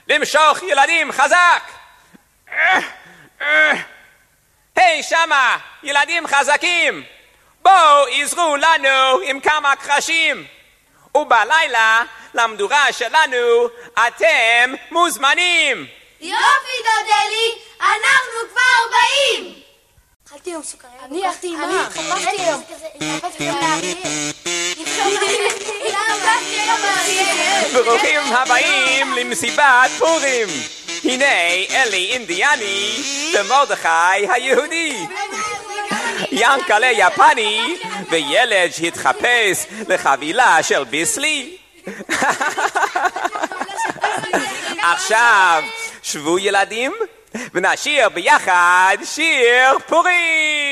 למשוך ילדים חזק! היי שמה, ילדים חזקים! בואו עזרו לנו עם כמה קרשים! ובלילה למדורה שלנו אתם מוזמנים! יופי דודלי, אנחנו כבר באים! אכלתי יום סוכריה. אני אכלתי מה? חפשתי יום. ברוכים הבאים למסיבת פורים! הנה אלי אינדיאני ומרדכי היהודי! ינקלה יפני וילד שהתחפש לחבילה של ביסלי. עכשיו שבו ילדים ונשיר ביחד שיר פורים.